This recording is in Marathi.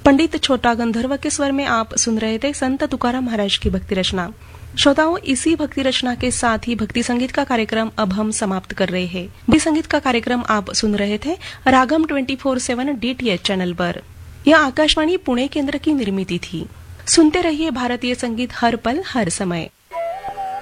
पंडित छोटा गंधर्व के स्वर में आप सुन रहे थे संत तुकाराम महाराज की भक्ति रचना। श्रोताओं, इसी भक्ति रचना के साथ ही भक्ति संगीत का कार्यक्रम अब हम समाप्त कर रहे हैं। भक्ति संगीत का कार्यक्रम आप सुन रहे थे रागम 24/7 DTH चैनल पर। यह आकाशवाणी पुणे केंद्र की निर्मिती थी। सुनते रहिए भारतीय संगीत हर पल हर समय।